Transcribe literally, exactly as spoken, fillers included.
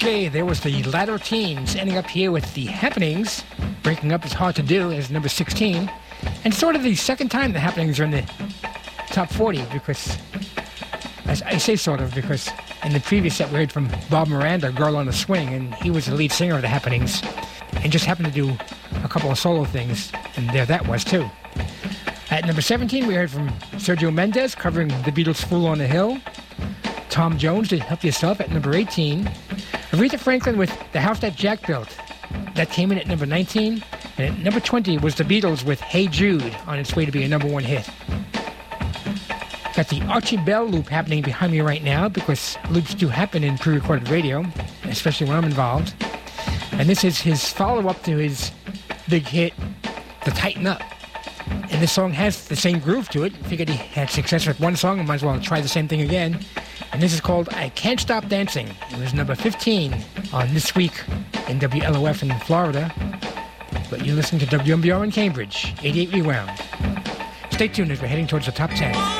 Okay, there was the Latter Teens, ending up here with The Happenings. Breaking Up Is Hard to Do as number sixteen. And sort of the second time The Happenings are in the top forty, because, I, I say sort of, because in the previous set we heard from Bob Miranda, Girl on the Swing, and he was the lead singer of The Happenings, and just happened to do a couple of solo things, and there that was too. At number seventeen, we heard from Sergio Mendes covering the Beatles' Fool on the Hill. Tom Jones did Help Yourself at number eighteen. Aretha Franklin with The House That Jack Built. That came in at number nineteen. And at number twenty was the Beatles with Hey Jude, on its way to be a number one hit. Got the Archie Bell loop happening behind me right now, because loops do happen in pre-recorded radio, especially when I'm involved. And this is his follow-up to his big hit, The Tighten Up. And this song has the same groove to it. Figured he had success with one song, and might as well try the same thing again. And this is called I Can't Stop Dancing. It was number fifteen on This Week in W L O F in Florida. But you're listening to W M B R in Cambridge, eighty-eight Rewound. Stay tuned as we're heading towards the top ten.